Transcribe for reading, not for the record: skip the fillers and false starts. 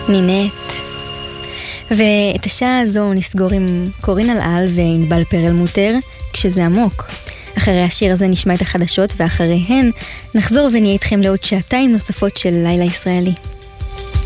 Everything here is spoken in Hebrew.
נינט. ואת השעה הזו נסגור עם קורין אלעל וענבל פרלמוטר, כשזה עמוק. אחרי השיר הזה נשמע את החדשות, ואחריהן נחזור ונהיה איתכם לעוד שעתיים נוספות של לילה ישראלי.